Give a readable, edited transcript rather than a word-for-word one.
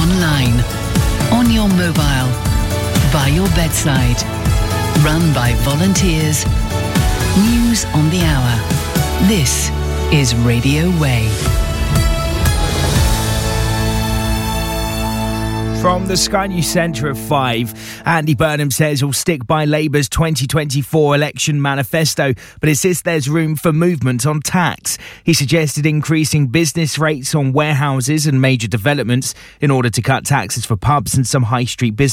online, on your mobile, by your bedside. Run by volunteers. News on the hour. This is Radio Way. From the Sky News Centre at 5, Andy Burnham says he'll stick by Labour's 2024 election manifesto, but insists there's room for movement on tax. He suggested increasing business rates on warehouses and major developments in order to cut taxes for pubs and some high street businesses.